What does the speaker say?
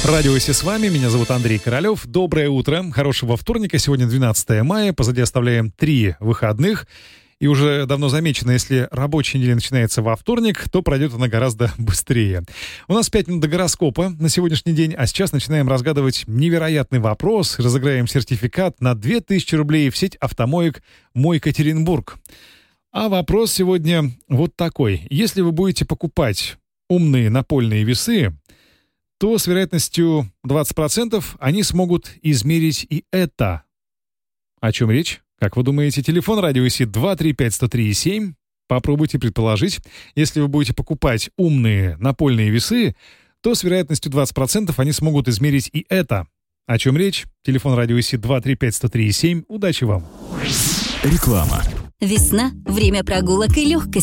Радио «Си» с вами, меня зовут Андрей Королёв. Доброе утро, хорошего вторника, сегодня 12 мая, позади оставляем 3 выходных. И уже давно замечено, если рабочая неделя начинается во вторник, то пройдет она гораздо быстрее. У нас 5 минут до гороскопа на сегодняшний день, а сейчас начинаем разгадывать невероятный вопрос. Разыграем сертификат на 2000 рублей в сеть автомоек «Мой Екатеринбург». А вопрос сегодня вот такой. Если вы будете покупать умные напольные весы, то с вероятностью 20% они смогут измерить и это. О чем речь? Как вы думаете, телефон радио ИСИ 235-103-7. Попробуйте предположить. Если вы будете покупать умные напольные весы, то с вероятностью 20% они смогут измерить и это. О чем речь? Телефон радио ИСИ 235-103-7. Удачи вам! Реклама. Весна – время прогулок и легкости.